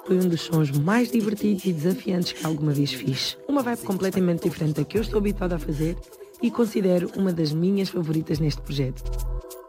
foi um dos sons mais divertidos e desafiantes que alguma vez fiz. Uma vibe completamente diferente da que eu estou habituada a fazer e considero uma das minhas favoritas neste projeto.